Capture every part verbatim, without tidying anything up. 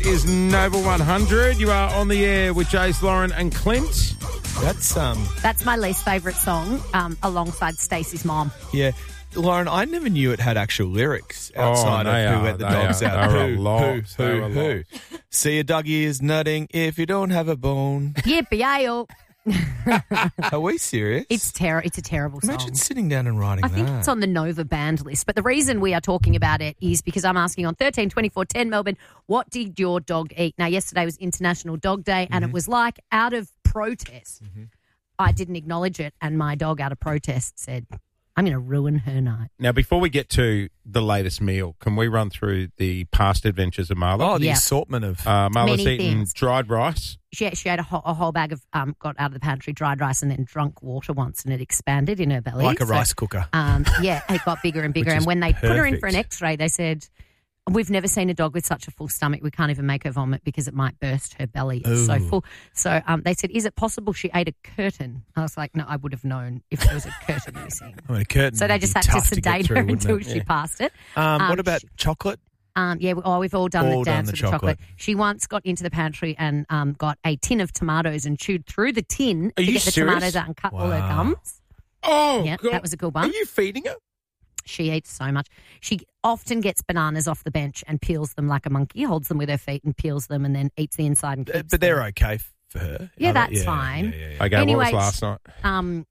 Is Nova one hundred. You are on the air with Jace, Lauren and Clint. That's, um... That's my least favourite song, um, alongside Stacey's mom. Yeah. Lauren, I never knew it had actual lyrics outside oh, of Who are, Let the they Dogs are, Out. They are Who, a lot. who, They who, are a who. lot. See a doggy is nutting if you don't have a bone. Yippee-yay-oh. Are we serious? It's ter- It's a terrible song. Imagine sitting down and writing I think that. it's on the Nova band list. But the reason we are talking about it is because I'm asking on thirteen twenty-four ten Melbourne, what did your dog eat? Now, yesterday was International Dog Day, and Mm-hmm. it was like out of protest. Mm-hmm. I didn't acknowledge it, and my dog out of protest said, I'm going to ruin her night. Now, before we get to the latest meal, can we run through the past adventures of Marla? Oh, the Yeah. assortment of... Uh, Marla's Many eaten things. dried rice. She, she had a whole, a whole bag of, um, got out of the pantry, dried rice, and then drunk water once, and it expanded in her belly. like a So, rice cooker. Um, yeah, it got bigger and bigger. Which And is when they put her in for an perfect. X-ray, they said, we've never seen a dog with such a full stomach. We can't even make her vomit because it might burst her belly. It's so Ooh. full. So um, they said, is it possible she ate a curtain? I was like, no, I would have known if there was a curtain missing. I mean, a curtain So they would just be had to tough get sedate through, her wouldn't until it? she Yeah. passed it. Um, Um, what about she- chocolate? Um, yeah, we, oh, we've all done All the done dance the with the chocolate. chocolate. She once got into the pantry and um, got a tin of tomatoes and chewed through the tin Are to you get the serious? tomatoes out and cut all her Wow. gums. Oh, Yeah, God. that was a good Are one. you feeding her? She eats so much. She often gets bananas off the bench and peels them like a monkey, holds them with her feet and peels them and then eats the inside and Uh, keeps But they're them. okay for her. Yeah, Are they? that's fine. Yeah, yeah, yeah. Okay, Anyway, what was last night? Um,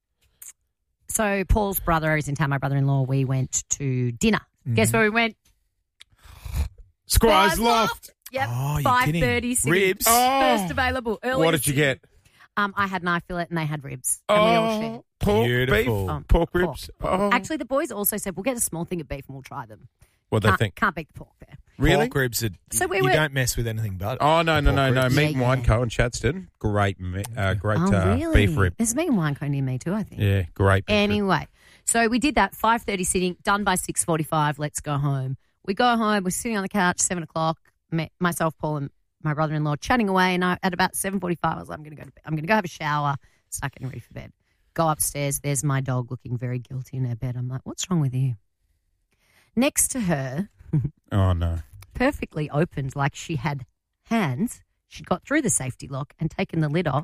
so Paul's brother is in town, my brother-in-law. We went to dinner. Mm-hmm. Guess where we went? Squire's Squire's Loft. Yep, Oh, you're five kidding. thirty. Ribs? Oh. First available. Early What did you get? Um, I had knife fillet and they had ribs. And we all shared. Oh, pork, Beautiful. beef, Um, pork pork. ribs. Oh. Actually, the boys also said, we'll get a small thing of beef and we'll try them. what do they Can't, think? can't beat the pork there. Really? Pork ribs are... So we you were- don't mess with anything but... Oh, no, no, pork no, no. ribs. Meat Yeah, and Wine yeah. Co. in Chadston. Great, me- uh, great Oh, uh, really? beef rib. There's a meat and wine cone near me too, I think. Yeah, great beef rib. Anyway, so we did that, five thirty sitting, done by six forty-five, let's go home. We go home, we're sitting on the couch, seven o'clock, me, myself, Paul and my brother-in-law chatting away, and I, at about seven forty-five, I was like, I'm going to go to bed. I'm going to go have a shower, start getting ready for bed. Go upstairs, there's my dog looking very guilty in her bed. I'm like, what's wrong with you? Next to her, Oh, no. perfectly opened, like she had hands, she'd got through the safety lock and taken the lid off,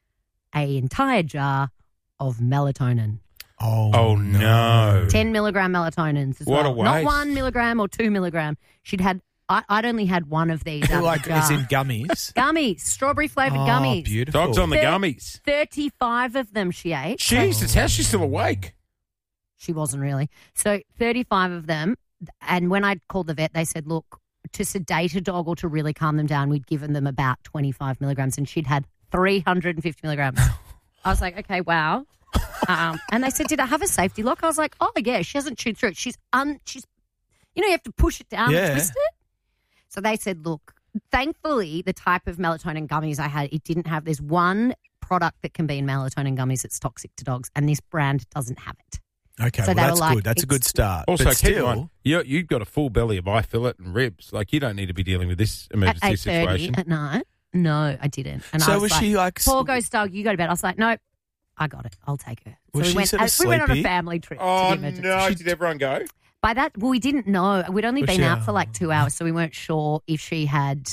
a entire jar of melatonin. Oh, Oh, no. ten milligram melatonins as What a well. Not waste. one milligram or two milligram. She'd had, I, I'd only had one of these out like of the as jar. in gummies? Gummies, strawberry flavoured Oh, gummies. beautiful. Dogs on the Thir- gummies. thirty-five of them she ate. Jesus, how's she still awake? She wasn't really. So thirty-five of them. And when I called the vet, they said, look, to sedate a dog or to really calm them down, we'd given them about twenty-five milligrams and she'd had three hundred fifty milligrams. I was like, okay, wow. Um, and they said, did I have a safety lock? I was like, oh, yeah, she hasn't chewed through it. She's, un, she's, you know, you have to push it down Yeah. and twist it. So they said, look, thankfully, the type of melatonin gummies I had, it didn't have, there's one product that can be in melatonin gummies that's toxic to dogs, and this brand doesn't have it. Okay, So well, they were that's like, good. That's a good it's- start. Also, but keep still, in mind, you, you've got a full belly of eye fillet and ribs. Like, you don't need to be dealing with this At emergency eight thirty situation. at night? No, I didn't. And so I was, was, like, she like... Paul goes, Doug, you go to bed. I was like, nope, I got it. I'll take her. So Was we she went, sort of uh, we went on a sleepy? family trip. Oh, to give her to- no. Did everyone go? By that, well, we didn't know. We'd only Was been she- out for like two hours, so we weren't sure if she had,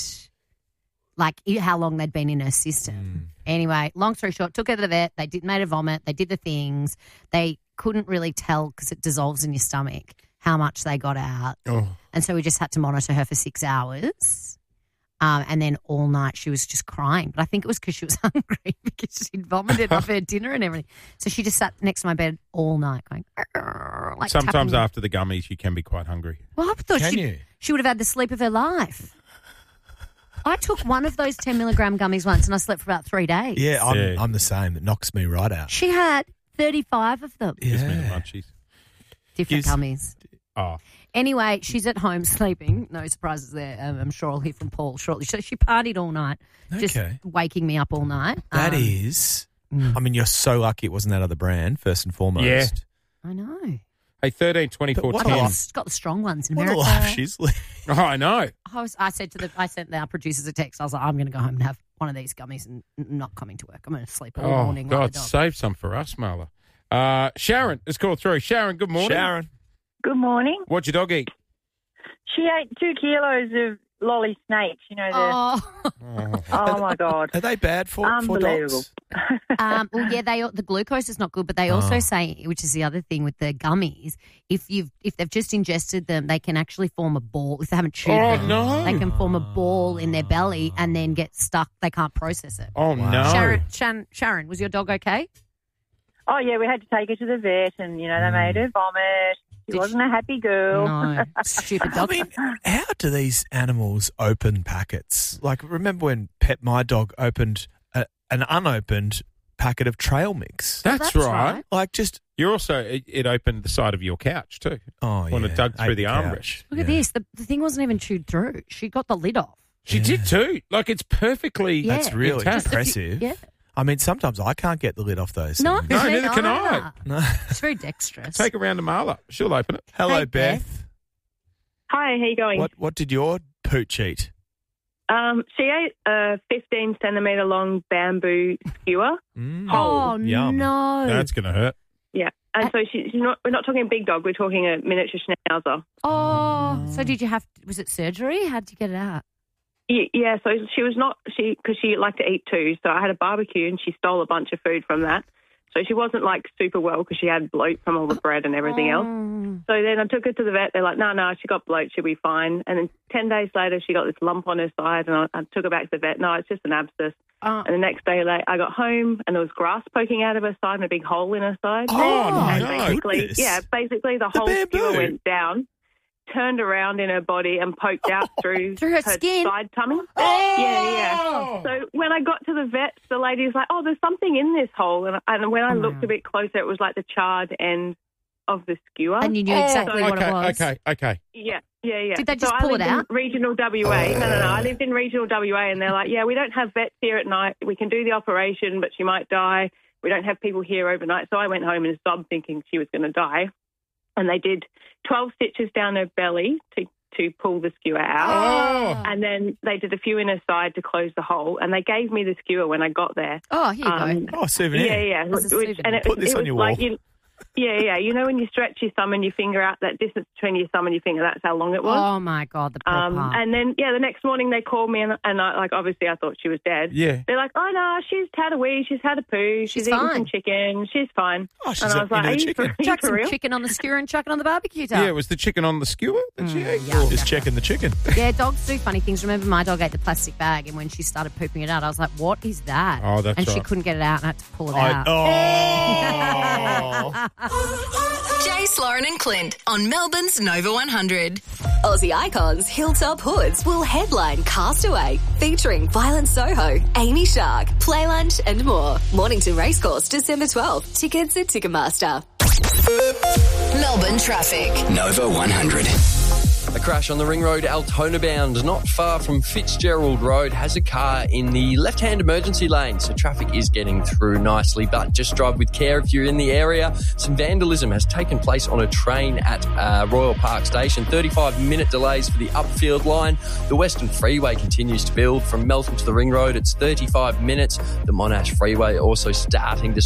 like, i- how long they'd been in her system. Anyway, long story short, took her to the vet. They did made her vomit. They did the things. They couldn't really tell because it dissolves in your stomach how much they got out. Oh. And so we just had to monitor her for six hours. Um, and then all night she was just crying. But I think it was because she was hungry because she'd vomited off her dinner and everything. So she just sat next to my bed all night going, "Arr," like Sometimes tapping- after the gummies, you can be quite hungry. Well, I thought Can she, you? she would have had the sleep of her life. I took one of those ten milligram gummies once and I slept for about three days. Yeah, I'm, Yeah. I'm the same. It knocks me right out. She had thirty-five of them. Gives me the Yeah. munchies. Different Gives- gummies. Oh, Anyway, she's at home sleeping. No surprises there. Um, I'm sure I'll hear from Paul shortly. So she partied all night, just Okay. waking me up all night. That Um, is... mm. I mean, you're so lucky it wasn't that other brand, first and foremost. Yeah. I know. hey, thirteen, twenty-four, But what I a mean, ten. lot- it's got the strong ones in What a America. life she's living. Oh, I know. I, was, I said to the, I sent our producers a text. I was like, I'm going to go home and have one of these gummies and n- not coming to work. I'm going to sleep all Oh, morning. like a God, dog. save some for us, Marla. Uh, Sharon is called through. Sharon, good morning. Sharon. Good morning. What'd your dog eat? She ate two kilos of lolly snakes, you know. The, Oh, oh, my God. Are they bad for, for Unbelievable. dogs? um, well, yeah, they the glucose is not good, but they also Oh. say, which is the other thing with the gummies, if you've if they've just ingested them, they can actually form a ball. If they haven't chewed Oh, them, no. they can form a ball in their belly and then get stuck. They can't process it. Oh, Wow. no. Sharon, Sharon, Sharon, was your dog okay? Oh, yeah, we had to take her to the vet and, you know, they made her vomit. She Did wasn't a happy girl. No, stupid I dog. mean, how do these animals open packets? Like, remember when Pet My Dog opened a, an unopened packet of trail mix? That's, That's right. right. Like, just, You also, it, it opened the side of your couch too. oh, When yeah. it dug through ate the couch. armrest. Look at Yeah. this. The, the thing wasn't even chewed through. She got the lid off. She Yeah. did too. Like, it's perfectly Yeah. That's really intact. Just a few- impressive. yeah. I mean, sometimes I can't get the lid off those No, things. No, me neither can neither. I. No. It's very dexterous. Take her round to Marla. She'll open it. Hello, Hey, Beth. Beth. Hi, how you going? What What did your pooch eat? Um, she ate a fifteen centimetre long bamboo skewer. Mm. Oh, Yum. no. That's going to hurt. Yeah, and so she, she's not. We're not talking a big dog. We're talking a miniature schnauzer. Oh, so did you have, was it surgery? How did you get it out? Yeah, yeah, so she was not she because she liked to eat too. So I had a barbecue and she stole a bunch of food from that. So she wasn't like super well because she had bloat from all the bread and everything else. Oh. So then I took her to the vet. They're like, no, no, she got bloat. She'll be fine. And then ten days later, she got this lump on her side, and I, I took her back to the vet. No, it's just an abscess. Uh, And the next day, like, I got home, and there was grass poking out of her side and a big hole in her side. Oh, and no. basically, Goodness. yeah, basically the, The whole bamboo. skewer went down, turned around in her body, and poked out through, Through her skin? side tummy. Oh! Yeah, yeah. So when I got to the vet, the lady was like, "Oh, there's something in this hole," and, and when I Oh, looked no. a bit closer, it was like the charred end of the skewer. and you knew Oh, exactly what okay, it was. Okay, okay. Yeah, yeah, yeah. Did they just so pull I it lived out? In regional W A. No, no, no. I lived in regional W A, and they're like, yeah, we don't have vets here at night. We can do the operation, but she might die. We don't have people here overnight. So I went home and sobbed thinking she was going to die. And they did twelve stitches down her belly to, to pull the skewer out. Oh. And then they did a few in her side to close the hole. And they gave me the skewer when I got there. Oh, here you Um, go. Oh, souvenir. Yeah, yeah. As a Which- souvenir. and it, Put this it on was your like wall. You, yeah, yeah. You know when you stretch your thumb and your finger out, that distance between your thumb and your finger, that's how long it was. Oh, my God, the poor Um, part. and then, yeah, the next morning they called me and, and I, like, obviously I thought she was dead. Yeah. They're like, oh, no, she's had a wee, she's had a poo, she's, She's eaten fine. some chicken, she's fine. Oh, she's and I was like, into are the you for, chicken. are you Chuck for some real? chicken on the skewer and chuck it on the barbecue top. Yeah, it was the chicken on the skewer that she Mm, ate. yeah. Just checking the chicken. Yeah, dogs do funny things. Remember, my dog ate the plastic bag, and when she started pooping it out, I was like, what is that? Oh, that's And she right. couldn't get it out, and I had to pull it I, out. oh. Jace, Lauren and Clint on Melbourne's Nova one hundred. Aussie icons Hilltop Hoods will headline Castaway, featuring Violent Soho, Amy Shark, Play Lunch and more. Mornington Racecourse, December twelfth. Tickets at Ticketmaster. Melbourne traffic. Nova one hundred. A crash on the Ring Road Altona bound, not far from Fitzgerald Road, has a car in the left-hand emergency lane, so traffic is getting through nicely, but just drive with care if you're in the area. Some vandalism has taken place on a train at uh, Royal Park Station. thirty-five minute delays for the Upfield line. The Western Freeway continues to build from Melton to the Ring Road. It's thirty-five minutes. The Monash Freeway also starting to